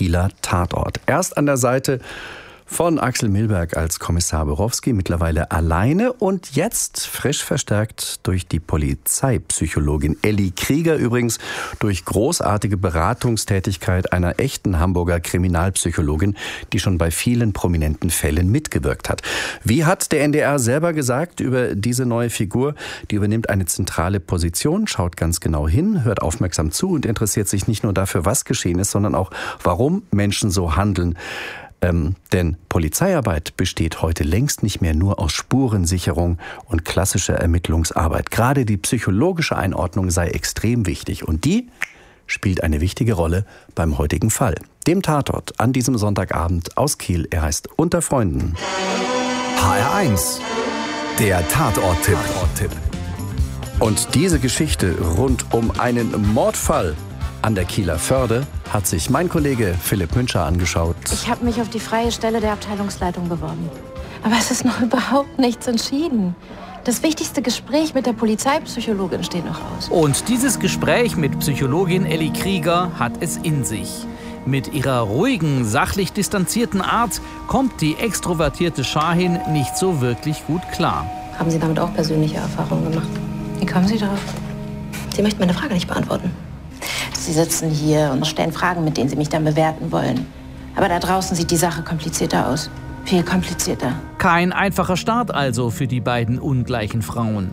Kieler Tatort. Erst an der Seite von Axel Milberg als Kommissar Borowski, mittlerweile alleine und jetzt frisch verstärkt durch die Polizeipsychologin Elli Krieger, übrigens durch großartige Beratungstätigkeit einer echten Hamburger Kriminalpsychologin, die schon bei vielen prominenten Fällen mitgewirkt hat. Wie hat der NDR selber gesagt über diese neue Figur? Die übernimmt eine zentrale Position, schaut ganz genau hin, hört aufmerksam zu und interessiert sich nicht nur dafür, was geschehen ist, sondern auch, warum Menschen so handeln. Denn Polizeiarbeit besteht heute längst nicht mehr nur aus Spurensicherung und klassischer Ermittlungsarbeit. Gerade die psychologische Einordnung sei extrem wichtig und die spielt eine wichtige Rolle beim heutigen Fall. Dem Tatort an diesem Sonntagabend aus Kiel. Er heißt Unter Freunden. HR1, der Tatort-Tipp. Und diese Geschichte rund um einen Mordfall an der Kieler Förde hat sich mein Kollege Philipp Müncher angeschaut. Ich habe mich auf die freie Stelle der Abteilungsleitung beworben. Aber es ist noch überhaupt nichts entschieden. Das wichtigste Gespräch mit der Polizeipsychologin steht noch aus. Und dieses Gespräch mit Psychologin Elli Krieger hat es in sich. Mit ihrer ruhigen, sachlich distanzierten Art kommt die extrovertierte Shahin nicht so wirklich gut klar. Haben Sie damit auch persönliche Erfahrungen gemacht? Wie kommen Sie darauf? Sie möchten meine Frage nicht beantworten. Sie sitzen hier und stellen Fragen, mit denen Sie mich dann bewerten wollen. Aber da draußen sieht die Sache komplizierter aus. Viel komplizierter. Kein einfacher Start also für die beiden ungleichen Frauen.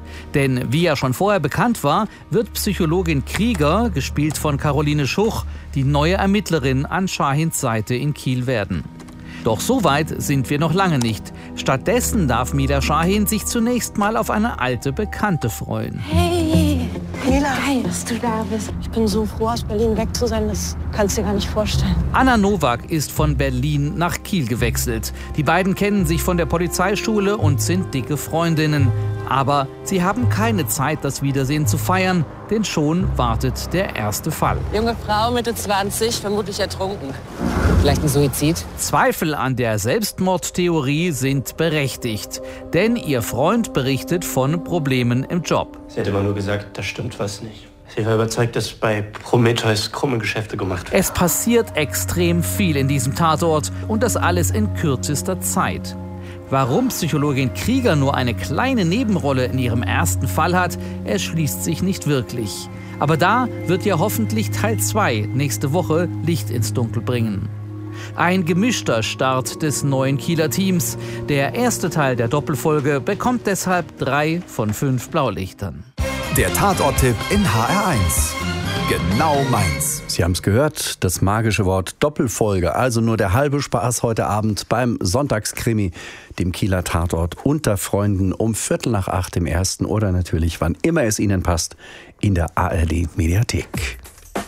Denn wie ja schon vorher bekannt war, wird Psychologin Krieger, gespielt von Caroline Schuch, die neue Ermittlerin an Shahins Seite in Kiel werden. Doch so weit sind wir noch lange nicht. Stattdessen darf Mila Shahin sich zunächst mal auf eine alte Bekannte freuen. Hey, Mila, geil, dass du da bist. ich bin so froh, aus Berlin weg zu sein, das kannst du dir gar nicht vorstellen. Anna Nowak ist von Berlin nach Kiel gewechselt. Die beiden kennen sich von der Polizeischule und sind dicke Freundinnen. Aber sie haben keine Zeit, das Wiedersehen zu feiern, denn schon wartet der erste Fall. Junge Frau, Mitte 20, vermutlich ertrunken. Vielleicht ein Suizid? Zweifel an der Selbstmordtheorie sind berechtigt, denn ihr Freund berichtet von Problemen im Job. Sie hat immer nur gesagt, da stimmt was nicht. Sie war überzeugt, dass bei Prometheus krumme Geschäfte gemacht werden. Es passiert extrem viel in diesem Tatort und das alles in kürzester Zeit. Warum Psychologin Krieger nur eine kleine Nebenrolle in ihrem ersten Fall hat, erschließt sich nicht wirklich. Aber da wird ja hoffentlich Teil 2 nächste Woche Licht ins Dunkel bringen. Ein gemischter Start des neuen Kieler Teams. Der erste Teil der Doppelfolge bekommt deshalb 3 von 5 Blaulichtern. Der Tatort-Tipp in HR1. Genau meins. Sie haben es gehört, das magische Wort Doppelfolge. Also nur der halbe Spaß heute Abend beim Sonntagskrimi, dem Kieler Tatort Unter Freunden um 7:45 im ersten oder natürlich, wann immer es Ihnen passt, in der ARD Mediathek.